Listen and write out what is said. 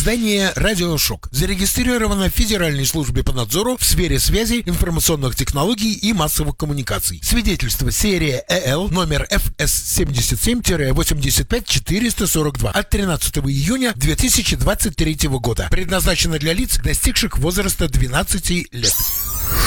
Издание «Радиошок» зарегистрировано в Федеральной службе по надзору в сфере связи, информационных технологий и массовых коммуникаций. Свидетельство серия ЭЛ номер ФС-77-85442 от 13 июня 2023 года. Предназначено для лиц, достигших возраста 12 лет.